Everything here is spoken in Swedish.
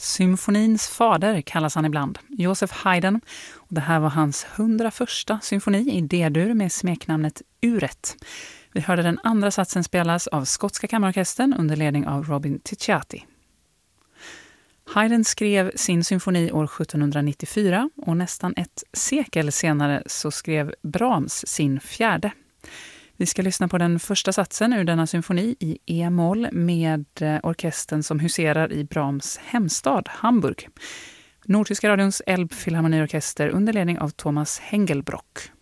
Symfonins fader kallas han ibland, Joseph Haydn. Och det här var hans 101:a symfoni i D-dur med smeknamnet Uret. Vi hörde den andra satsen spelas av skotska kammarorkestern under ledning av Robin Ticciati. Haydn skrev sin symfoni år 1794 och nästan ett sekel senare så skrev Brahms sin fjärde. Vi ska lyssna på den första satsen ur denna symfoni i E-moll med orkestern som huserar i Brahms hemstad, Hamburg. Nordtyska radions Elbphilharmoniorkester under ledning av Thomas Hengelbrock.